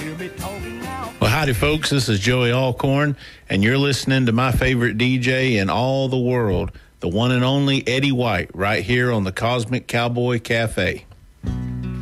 Well, howdy, folks. This is Joey Alcorn, and you're listening to my favorite DJ in all the world, the one and only Eddie White, right here on the Cosmic Cowboy Cafe.